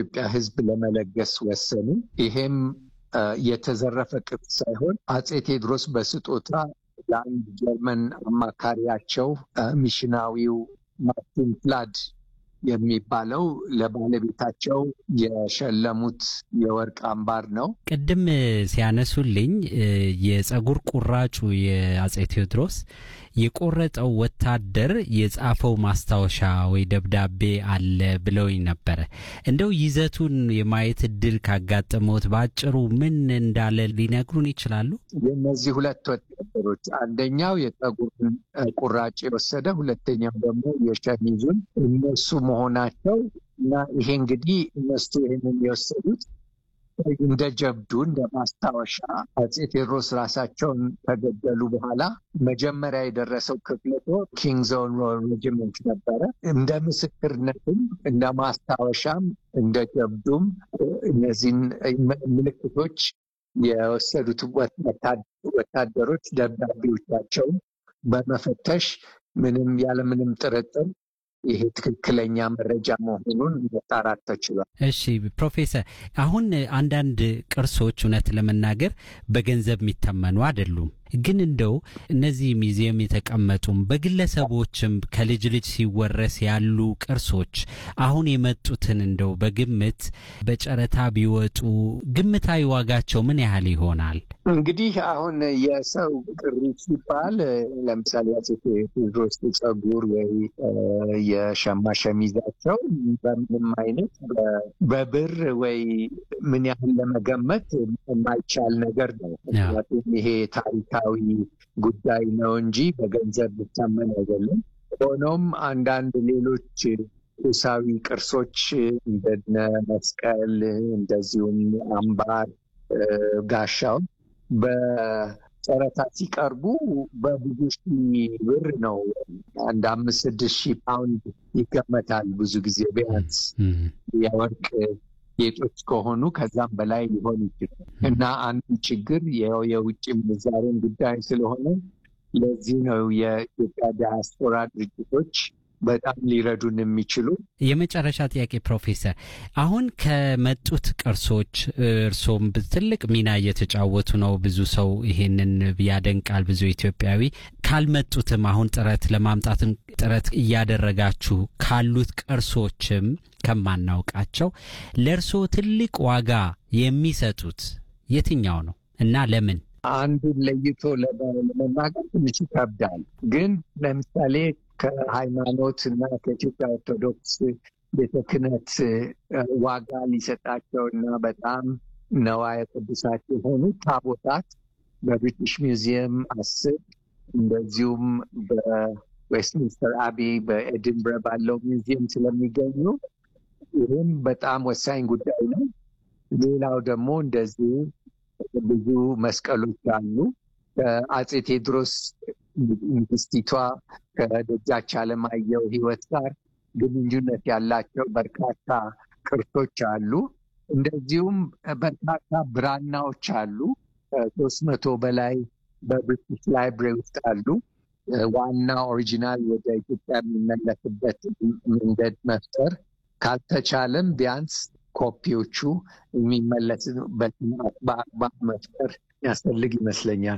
ለኢትዮጵያ ሕዝብ ለመለገስ ወሰኑ። ይሄም የተዘረፈ ቅርስ ሳይሆን አጼ ቴዎድሮስ በስጦታ ለአንድ ጀርመን አማካሪያቸው ሚሽናዊው ማርቲን ፍላድ የሚባለው ለባለቤታቸው የሸለሙት የወርቅ አምባር ነው። ቅድም ሲያነሱልኝ የጸጉር ቁራጩ የአጼ ቴዎድሮስ የቆረጠው ወታደር የጻፈው ማስታወሻ ወይ ደብዳቤ አለ ብለውኝ ነበር። እንደው ይዘቱን የማየት እድል ካጋጠመውት ባጭሩ ምን እንዳለ ሊነግሩን ይችላሉ? የእነዚህ ሁለት ወታደሮች አንደኛው የጸጉርን ቁራጭ የወሰደ፣ ሁለተኛው ደግሞ የሸሚዙን እነሱ መሆናቸው እና ይሄ እንግዲህ እነሱ ይህንን የወሰዱት እንደ ጀብዱ እንደ ማስታወሻ አጼ ቴዎድሮስ ራሳቸውን ከገደሉ በኋላ መጀመሪያ የደረሰው ክፍለ ጦር ኪንግስ ኦውን ሬጂመንት ነበረ። እንደ ምስክርነትም እንደ ማስታወሻም እንደ ጀብዱም እነዚህን ምልክቶች የወሰዱት ወታደሮች ደብዳቤዎቻቸውን በመፈተሽ ያለምንም ጥርጥር ይሄ ትክክለኛ መረጃ መሆኑን መጣራት ተችሏል። እሺ ፕሮፌሰር፣ አሁን አንዳንድ ቅርሶች እውነት ለመናገር በገንዘብ የሚተመኑ አይደሉም። ግን እንደው እነዚህ ሙዚየም የተቀመጡም በግለሰቦችም ከልጅ ልጅ ሲወረስ ያሉ ቅርሶች አሁን የመጡትን እንደው በግምት በጨረታ ቢወጡ ግምታዊ ዋጋቸው ምን ያህል ይሆናል? እንግዲህ አሁን የሰው ቅሪት ሲባል ለምሳሌ አጼ ቴዎድሮስ ጸጉር ወይ የሸማ ሸሚዛቸው በምንም አይነት በብር ወይ ምን ያህል ለመገመት የማይቻል ነገር ነው። ምክንያቱም ይሄ ታሪካዊ ጉዳይ ነው እንጂ በገንዘብ ሊተመን አይደለም። ሆኖም አንዳንድ ሌሎች ቁሳዊ ቅርሶች እንደነ መስቀል፣ እንደዚሁም አምባር፣ ጋሻው በጨረታ ሲቀርቡ በብዙ ሺህ ብር ነው። አንድ 5-6 ሺህ ፓውንድ ይገመታል። ብዙ ጊዜ ቢያንስ የወርቅ ጌጦች ከሆኑ ከዛም በላይ ሊሆን ይችላል እና አንዱ ችግር የውጭ ምንዛሬን ጉዳይ ስለሆነ ለዚህ ነው የኢትዮጵያ ዲያስፖራ ድርጅቶች በጣም ሊረዱን የሚችሉ። የመጨረሻ ጥያቄ ፕሮፌሰር፣ አሁን ከመጡት ቅርሶች እርሶም ትልቅ ሚና እየተጫወቱ ነው። ብዙ ሰው ይሄንን ያደንቃል፣ ብዙ ኢትዮጵያዊ። ካልመጡትም አሁን ጥረት ለማምጣትም ጥረት እያደረጋችሁ ካሉት ቅርሶችም ከማናውቃቸው ለእርሶ ትልቅ ዋጋ የሚሰጡት የትኛው ነው እና ለምን? አንዱን ለይቶ ለመናገር ትንሽ ይከብዳል። ግን ለምሳሌ ከሃይማኖት እና ከኢትዮጵያ ኦርቶዶክስ ቤተ ክህነት ዋጋ ሊሰጣቸው እና በጣም ነዋየ ቅዱሳት የሆኑ ታቦታት በብሪቲሽ ሚውዚየም 10 እንደዚሁም በዌስትሚንስተር አቢ በኤድንበራ ባለው ሚውዚየም ስለሚገኙ ይህም በጣም ወሳኝ ጉዳይ ነው። ሌላው ደግሞ እንደዚሁ ብዙ መስቀሎች አሉ። ከአጼ ቴዎድሮስ ንግስቲቷ ከደጃች አለማየሁ ሕይወት ጋር ግንኙነት ያላቸው በርካታ ቅርሶች አሉ። እንደዚሁም በርካታ ብራናዎች አሉ። 300 በላይ በብሪቲሽ ላይብረሪ ውስጥ አሉ። ዋና ኦሪጂናል ወደ ኢትዮጵያ የሚመለስበት መንገድ መፍጠር ካልተቻለም ቢያንስ ኮፒዎቹ የሚመለስበት በአግባብ መፍጠር ያስፈልግ ይመስለኛል።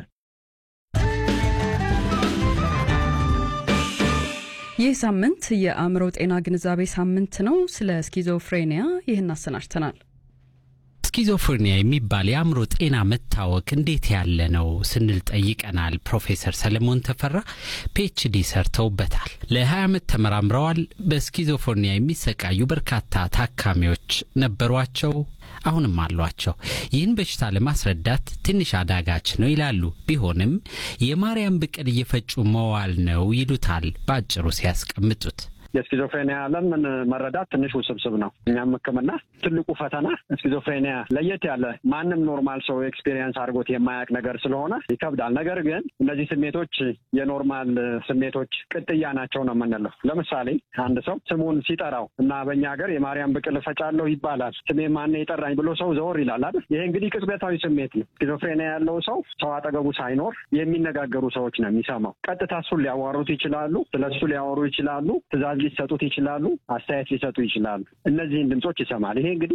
ይህ ሳምንት የአእምሮ ጤና ግንዛቤ ሳምንት ነው። ስለ ስኪዞፍሬኒያ ይህን አሰናድተናል። ስኪዞፍሬኒያ የሚባል የአእምሮ ጤና መታወክ እንዴት ያለ ነው ስንል ጠይቀናል። ፕሮፌሰር ሰለሞን ተፈራ ፒኤችዲ ሰርተውበታል። ለ20 ዓመት ተመራምረዋል። በስኪዞፍሬኒያ የሚሰቃዩ በርካታ ታካሚዎች ነበሯቸው፣ አሁንም አሏቸው። ይህን በሽታ ለማስረዳት ትንሽ አዳጋች ነው ይላሉ። ቢሆንም የማርያም ብቅል እየፈጩ መዋል ነው ይሉታል ባጭሩ ሲያስቀምጡት። የስኪዞፍሬኒያ ዓለምን መረዳት ትንሽ ውስብስብ ነው። እኛም ሕክምና ትልቁ ፈተና ስኪዞፍሬኒያ ለየት ያለ ማንም ኖርማል ሰው ኤክስፒሪየንስ አድርጎት የማያውቅ ነገር ስለሆነ ይከብዳል። ነገር ግን እነዚህ ስሜቶች የኖርማል ስሜቶች ቅጥያ ናቸው ነው የምንለው። ለምሳሌ አንድ ሰው ስሙን ሲጠራው እና በእኛ ሀገር የማርያም ብቅል እፈጫለሁ ይባላል። ስሜ ማነው የጠራኝ ብሎ ሰው ዘወር ይላል አይደል? ይሄ እንግዲህ ቅጽበታዊ ስሜት ነው። ስኪዞፍሬኒያ ያለው ሰው አጠገቡ ሳይኖር የሚነጋገሩ ሰዎች ነው የሚሰማው። ቀጥታ እሱን ሊያዋሩት ይችላሉ፣ ስለሱ ሊያወሩ ይችላሉ፣ ትዕዛዝ ሊሰጡት ይችላሉ፣ አስተያየት ሊሰጡ ይችላሉ። እነዚህን ድምጾች ይሰማል። ይሄ እንግዲህ